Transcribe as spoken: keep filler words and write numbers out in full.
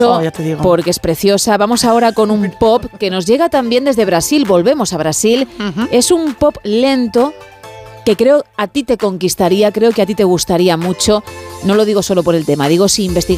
Oh, ya te digo. Porque es preciosa. Vamos ahora con un pop que nos llega también desde Brasil. Volvemos a Brasil. Uh-huh. Es un pop lento que creo a ti te conquistaría, creo que a ti te gustaría mucho. No lo digo solo por el tema, digo si investigas